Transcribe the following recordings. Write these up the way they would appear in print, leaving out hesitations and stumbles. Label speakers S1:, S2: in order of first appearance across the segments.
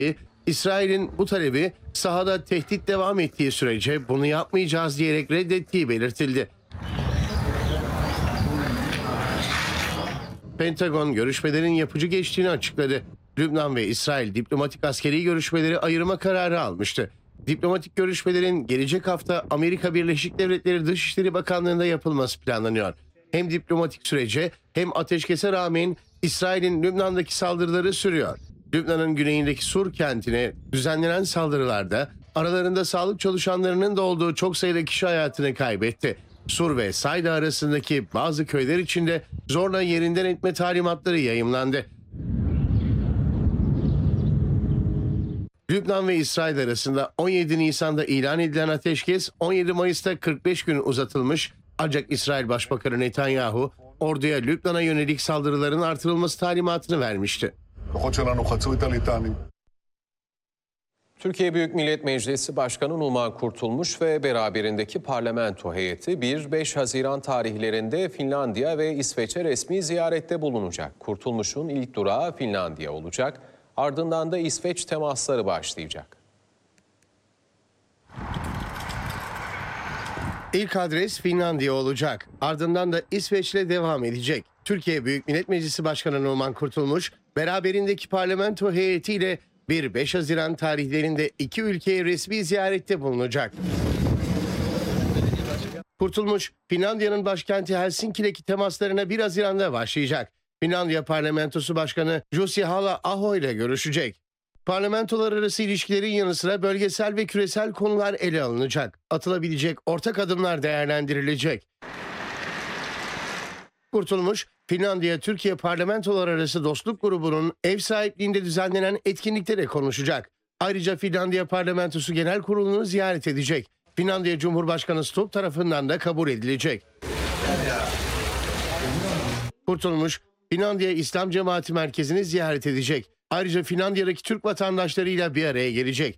S1: İsrail'in bu talebi sahada tehdit devam ettiği sürece bunu yapmayacağız diyerek reddettiği belirtildi. Pentagon görüşmelerin yapıcı geçtiğini açıkladı. Lübnan ve İsrail diplomatik askeri görüşmeleri ayırma kararı almıştı. Diplomatik görüşmelerin gelecek hafta Amerika Birleşik Devletleri Dışişleri Bakanlığı'nda yapılması planlanıyor. Hem diplomatik sürece hem ateşkese rağmen İsrail'in Lübnan'daki saldırıları sürüyor. Lübnan'ın güneyindeki Sur kentine düzenlenen saldırılarda aralarında sağlık çalışanlarının da olduğu çok sayıda kişi hayatını kaybetti. Sur ve Sayda arasındaki bazı köyler içinde zorla yerinden etme talimatları yayımlandı. Lübnan ve İsrail arasında 17 Nisan'da ilan edilen ateşkes 17 Mayıs'ta 45 gün uzatılmış, ancak İsrail Başbakanı Netanyahu orduya Lübnan'a yönelik saldırıların artırılması talimatını vermişti.
S2: Türkiye Büyük Millet Meclisi Başkanı Numan Kurtulmuş ve beraberindeki parlamento heyeti 1-5 Haziran tarihlerinde Finlandiya ve İsveç'e resmi ziyarette bulunacak. Kurtulmuş'un ilk durağı Finlandiya olacak. Ardından da İsveç temasları başlayacak.
S1: İlk adres Finlandiya olacak. Ardından da İsveç'le devam edecek. Türkiye Büyük Millet Meclisi Başkanı Numan Kurtulmuş, beraberindeki parlamento heyetiyle 1-5 Haziran tarihlerinde iki ülkeye resmi ziyarette bulunacak. Kurtulmuş, Finlandiya'nın başkenti Helsinki'deki temaslarına 1 Haziran'da başlayacak. Finlandiya Parlamentosu Başkanı Jussi Halla-aho ile görüşecek. Parlamentolar arası ilişkilerin yanı sıra bölgesel ve küresel konular ele alınacak. Atılabilecek ortak adımlar değerlendirilecek. Kurtulmuş, Finlandiya-Türkiye Parlamentolar Arası Dostluk Grubu'nun ev sahipliğinde düzenlenen etkinlikte de konuşacak. Ayrıca Finlandiya Parlamentosu Genel Kurulu'nu ziyaret edecek. Finlandiya Cumhurbaşkanı Stubb tarafından da kabul edilecek. Kurtulmuş, Finlandiya İslam Cemaati Merkezi'ni ziyaret edecek. Ayrıca Finlandiya'daki Türk vatandaşlarıyla bir araya gelecek.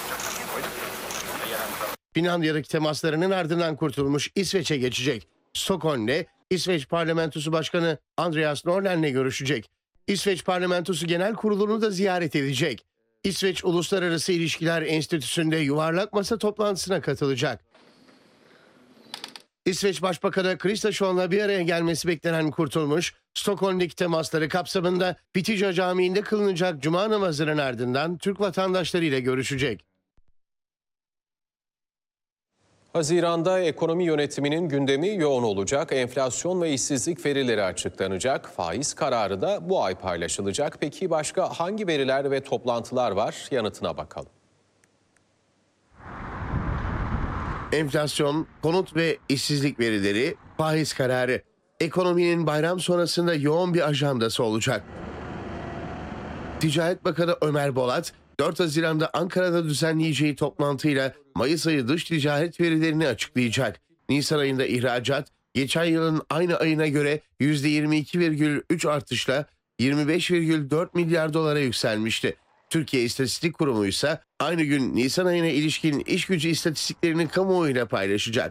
S1: Finlandiya'daki temaslarının ardından Kurtulmuş İsveç'e geçecek. Stockholm'de İsveç Parlamentosu Başkanı Andreas Norlend'le görüşecek. İsveç Parlamentosu Genel Kurulu'nu da ziyaret edecek. İsveç Uluslararası İlişkiler Enstitüsü'nde yuvarlak masa toplantısına katılacak. İsveç Başbakanı Kristersson'la bir araya gelmesi beklenen Kurtulmuş, Stockholm'deki temasları kapsamında Pitija Camii'nde kılınacak Cuma namazının ardından Türk vatandaşlarıyla görüşecek.
S2: Haziran'da ekonomi yönetiminin gündemi yoğun olacak. Enflasyon ve işsizlik verileri açıklanacak. Faiz kararı da bu ay paylaşılacak. Peki başka hangi veriler ve toplantılar var? Yanıtına bakalım.
S1: Enflasyon, konut ve işsizlik verileri, faiz kararı. Ekonominin bayram sonrasında yoğun bir ajandası olacak. Ticaret Bakanı Ömer Bolat, 4 Haziran'da Ankara'da düzenleyeceği toplantıyla Mayıs ayı dış ticaret verilerini açıklayacak. Nisan ayında ihracat, geçen yılın aynı ayına göre %22,3 artışla 25,4 milyar dolara yükselmişti. Türkiye İstatistik Kurumu ise aynı gün Nisan ayına ilişkin iş gücü istatistiklerini kamuoyuyla paylaşacak.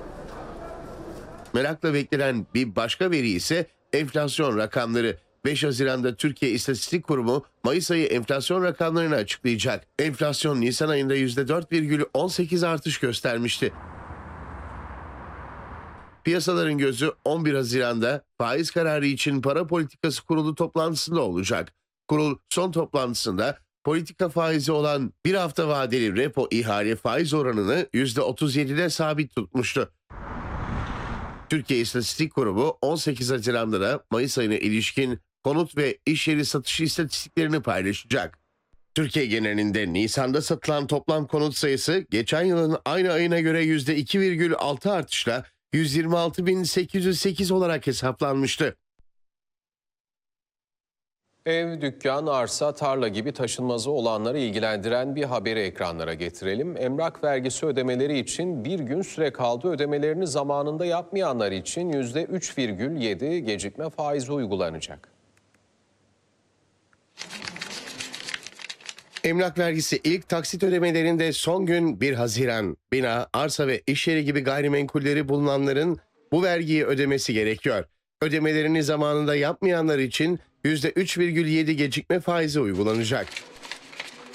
S1: Merakla beklenen bir başka veri ise enflasyon rakamları. 5 Haziran'da Türkiye İstatistik Kurumu Mayıs ayı enflasyon rakamlarını açıklayacak. Enflasyon Nisan ayında %4,18 artış göstermişti. Piyasaların gözü 11 Haziran'da faiz kararı için Para Politikası Kurulu toplantısında olacak. Kurul son toplantısında politika faizi olan bir hafta vadeli repo ihale faiz oranını %37'de sabit tutmuştu. Türkiye İstatistik Kurumu 18 Haziran'da da Mayıs ayına ilişkin konut ve iş yeri satışı istatistiklerini paylaşacak. Türkiye genelinde Nisan'da satılan toplam konut sayısı geçen yılın aynı ayına göre %2,6 artışla 126.808 olarak hesaplanmıştı.
S2: Ev, dükkan, arsa, tarla gibi taşınmazı olanları ilgilendiren bir haberi ekranlara getirelim. Emlak vergisi ödemeleri için bir gün süre kaldı. Ödemelerini zamanında yapmayanlar için %3,7 gecikme faizi uygulanacak.
S1: Emlak vergisi ilk taksit ödemelerinde son gün 1 Haziran. Bina, arsa ve iş yeri gibi gayrimenkulleri bulunanların bu vergiyi ödemesi gerekiyor. Ödemelerini zamanında yapmayanlar için %3,7 gecikme faizi uygulanacak.